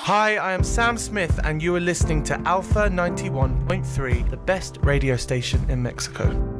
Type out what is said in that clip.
Hi, I am Sam Smith, and you are listening to Alpha 91.3, the best radio station in Mexico.